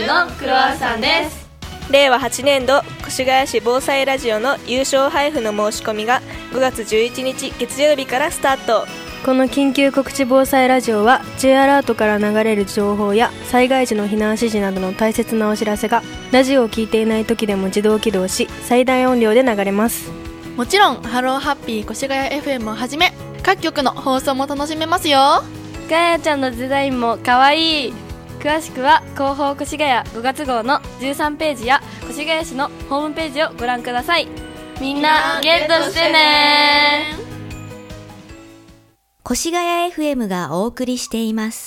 ルのクロワッサンです。 令和8年度越谷市防災ラジオの優勝配布の申し込みが5月11日月曜日からスタート。 この緊急告知防災ラジオは J アラートから流れる情報や災害時の避難指示などの大切なお知らせがラジオを聞いていない時でも自動起動し最大音量で流れます。 もちろんハローハッピー越谷 FM をはじめ各局の放送も楽しめますよ。 ガヤちゃんのデザインもかわいい。詳しくは広報越谷5月号の13ページや越谷市のホームページをご覧ください。みんなゲットしてね。 越谷 FM がお送りしています